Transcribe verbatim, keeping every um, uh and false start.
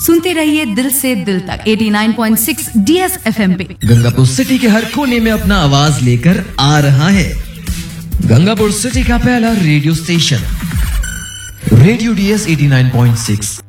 सुनते रहिए दिल से दिल तक eighty nine point six D S F M पे। गंगापुर सिटी के हर कोने में अपना आवाज लेकर आ रहा है गंगापुर सिटी का पहला radio station radio D S eighty nine point six.